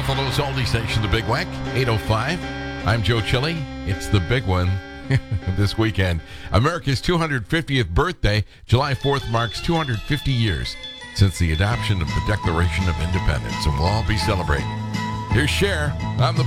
Buffalo's oldie station, The Big Wack, 8:05. I'm Joe Chili. It's the big one this weekend. America's 250th birthday, July 4th, marks 250 years since the adoption of the Declaration of Independence, and we'll all be celebrating. Here's Cher on the